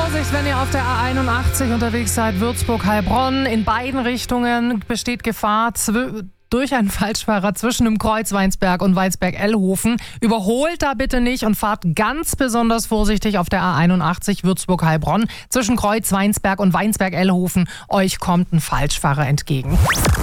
Vorsicht, wenn ihr auf der A81 unterwegs seid, Würzburg-Heilbronn. In beiden Richtungen besteht Gefahr durch einen Falschfahrer zwischen dem Kreuz Weinsberg und Weinsberg-Ellhofen. Überholt da bitte nicht und fahrt ganz besonders vorsichtig auf der A81 Würzburg-Heilbronn. Zwischen Kreuz Weinsberg und Weinsberg-Ellhofen. Euch kommt ein Falschfahrer entgegen.